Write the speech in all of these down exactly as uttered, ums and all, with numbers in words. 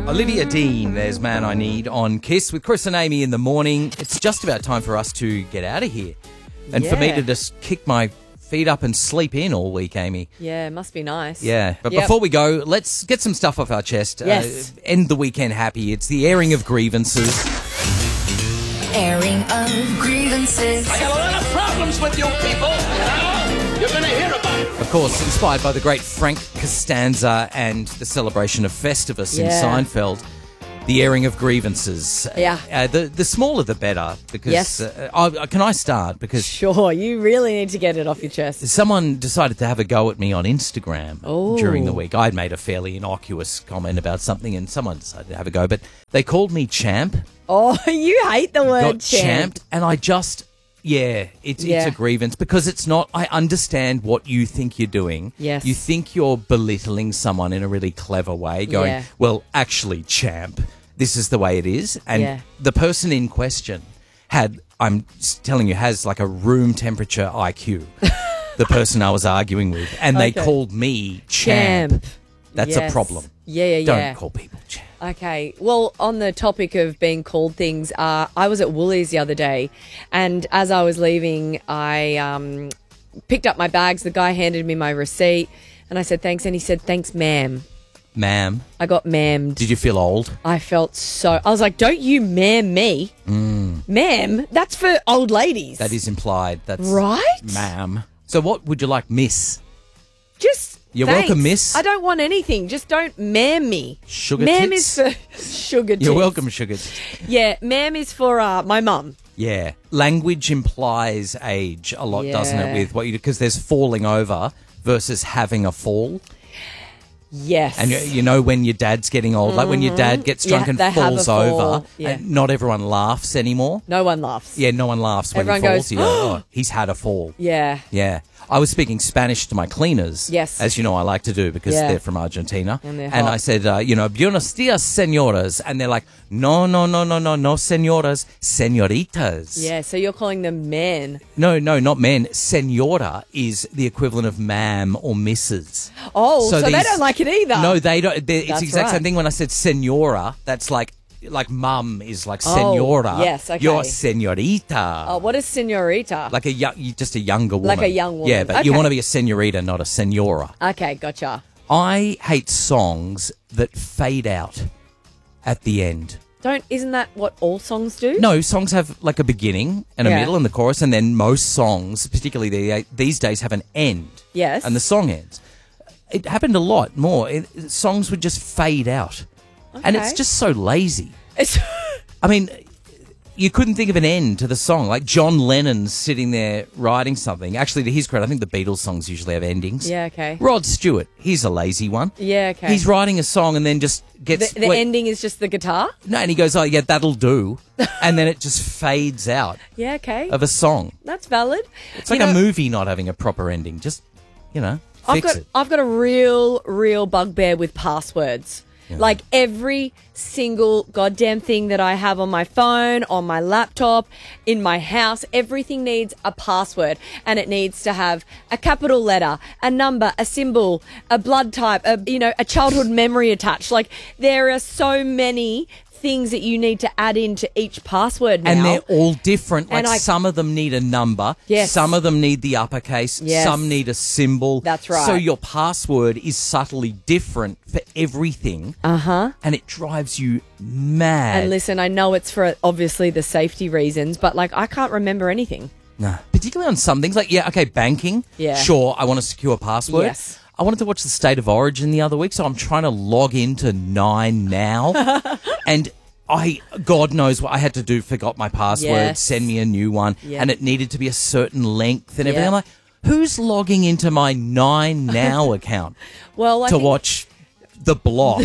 Olivia Dean, there's Man I Need on Kiss with Chris and Amy in the morning. It's just about time for us to get out of here. And yeah. for me to just kick my feet up and sleep in all week, Amy. Yeah, must be nice. Yeah, but Yep. before we go, let's get some stuff off our chest. Yes. Uh, end the weekend happy. It's the airing of grievances. Airing of grievances. I got a lot of problems with you people. Now you're going to hear about it. Of course, inspired by the great Frank Costanza and the celebration of Festivus in Yeah. Seinfeld. The airing of grievances. Yeah. Uh, the the smaller the better. Because Yes. uh, I, can I start? Because Sure, you really need to get it off your chest. someone decided to have a go at me on Instagram Oh. during the week. I'd made a fairly innocuous comment about something, and someone decided to have a go. But they called me champ. Oh, you hate the word Got champ. champed, and I just. Yeah, it's Yeah. it's a grievance because it's not. I understand what you think you're doing. Yes. You think you're belittling someone in a really clever way, going, Yeah. well, actually, champ, this is the way it is. And Yeah. the person in question had, I'm s- telling you, has like a room temperature I Q, the person I was arguing with. And they Okay. called me champ. Champ. That's Yes. a problem. Yeah, yeah, Don't yeah. call people champ. Okay. Well, on the topic of being called things, uh, I was at Woolies the other day, and as I was leaving, I um, picked up my bags. The guy handed me my receipt, and I said thanks, and he said thanks, ma'am. Ma'am, I got ma'amed. did you feel old? I felt so. I was like, don't you ma'am me, mm. ma'am? That's for old ladies. That is implied. That's right, ma'am. So what would you like, miss? Just. You're thanks. welcome, miss. I don't want anything. Just don't ma'am me. Sugar ma'am tits? is for sugar tits. You're welcome, sugar. Yeah, ma'am is for uh, my mum. Yeah. Language implies age a lot, doesn't it, Yeah. with what you do? Because there's falling over versus having a fall. Yes. And you, you know when your dad's getting old, like when your dad gets Yeah, drunk and they have a falls fall. over, Yeah. and not everyone laughs anymore. No one laughs. Yeah, no one laughs when Everyone he falls. goes, You go, oh, he's had a fall. Yeah. Yeah. I was speaking Spanish to my cleaners. Yes. As you know, I like to do because Yeah. they're from Argentina. And they're And hot. I said, uh, you know, buenos dias, señoras. And they're like, no, no, no, no, no, no, señoras, señoritas. Yeah, so you're calling them men. No, no, not men. Señora is the equivalent of ma'am or missus. Oh, so, they these- don't like it either. No, they don't. they- It's That's the exact right. same thing when I said señora. That's like, like mum is like Oh, señora. yes, okay. You're señorita. Oh, what is senorita? Like a young, just a younger woman. Like a young woman. Yeah, but you Okay. want to be a señorita, not a señora. Okay, gotcha. I hate songs that fade out at the end. Don't isn't that what all songs do? No, songs have like a beginning and a Yeah. middle and the chorus, and then most songs, particularly the, these days, have an end. Yes. And the song ends. It happened a lot more. It, songs would just fade out. And it's Okay. just so lazy. It's I mean, you couldn't think of an end to the song. Like John Lennon's sitting there writing something. Actually, to his credit, I think the Beatles songs usually have endings. Yeah, okay. Rod Stewart, he's a lazy one. Yeah, okay. He's writing a song and then just gets... the, the wait, ending is just the guitar? No, and he goes, oh, yeah, that'll do. And then it just fades out Yeah, okay. of a song. That's valid. It's like You a know, movie not having a proper ending. Just, you know, I've fix got it. I've got a real, real bugbear with passwords. Like every single goddamn thing that I have on my phone, on my laptop, in my house, everything needs a password, and it needs to have a capital letter, a number, a symbol, a blood type, a you know, a childhood memory attached. Like there are so many things that you need to add into each password now. And they're all different. Like And I- some of them need a number. Yes. Some of them need the uppercase. Yes. Some need a symbol. That's right. So your password is subtly different for everything. Uh-huh. And it drives you mad. And listen, I know it's for obviously the safety reasons, but like I can't remember anything. No. Particularly on some things. Like, yeah, okay, banking. Yeah. Sure, I want a secure password. Yes. I wanted to watch the State of Origin the other week, so I'm trying to log into Nine now. And I, God knows what I had to do, forgot my password, Yes. send me a new one, Yeah. and it needed to be a certain length and everything. Yeah. I'm like, who's logging into my Nine Now account Well, I to think watch The Block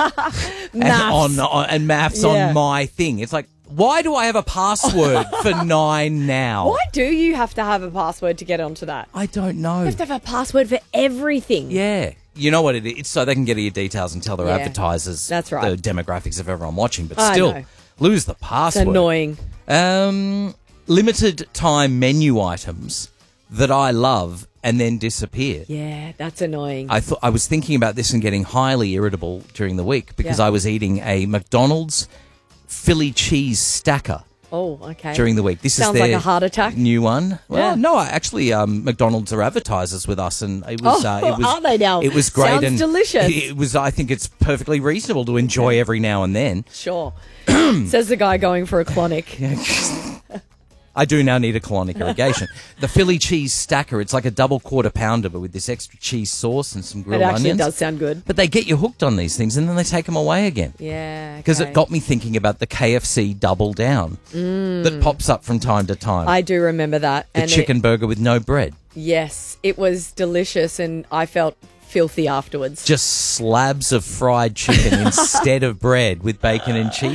and, Maths. on, on, and maths Yeah. on my thing? It's like, why do I have a password for Nine Now? Why do you have to have a password to get onto that? I don't know. You have to have a password for everything. Yeah. You know what it is? It's so they can get your details and tell their Yeah. advertisers That's right. the demographics of everyone watching. But I still, know. lose the It's password. annoying. Um, limited time menu items that I love and then disappear. Yeah, that's annoying. I thought I was thinking about this and getting highly irritable during the week because Yeah. I was eating a McDonald's Philly cheese stacker oh, okay. during the week. This Sounds is like their a heart attack. new one. Well, Yeah. no, I- actually, um, McDonald's are advertisers with us, and it was. Oh, uh, it was are they now? It was great Sounds and delicious. It, it was. I think it's perfectly reasonable to enjoy every now and then. Sure. Says the guy going for a clonic. I do now need a colonic irrigation. The Philly cheese stacker, it's like a double quarter pounder, but with this extra cheese sauce and some It grilled actually onions. does sound good. But they get you hooked on these things and then they take them away again. Yeah. Because okay. it got me thinking about the K F C double down that pops up from time to time. I do remember that. the and chicken It, burger with no bread. yes, it was delicious, and I felt filthy afterwards. Just slabs of fried chicken instead of bread with bacon and cheese.